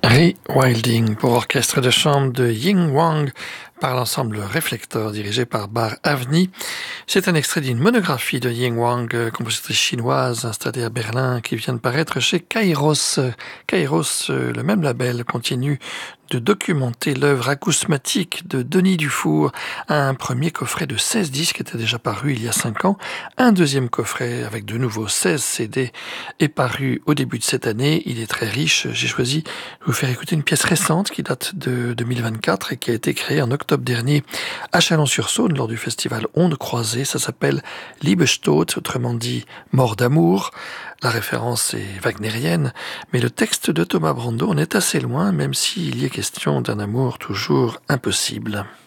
Rewilding pour orchestre de chambre de Ying Wang par l'ensemble Réflecteur dirigé par Bar Avni. C'est un extrait d'une monographie de Ying Wang, compositrice chinoise installée à Berlin, qui vient de paraître chez Kairos. Kairos, le même label, continue de documenter l'œuvre acousmatique de Denis Dufour. Un premier coffret de 16 disques était déjà paru il y a 5 ans. Un deuxième coffret avec de nouveau 16 CD est paru au début de cette année. Il est très riche. J'ai choisi de vous faire écouter une pièce récente qui date de 2024 et qui a été créée en octobre dernier à Chalon-sur-Saône lors du festival Ondes Croisées. Ça s'appelle Liebestod, autrement dit Mort d'amour. La référence est wagnérienne, mais le texte de Thomas Brando en est assez loin, même s'il y est question d'un amour toujours impossible.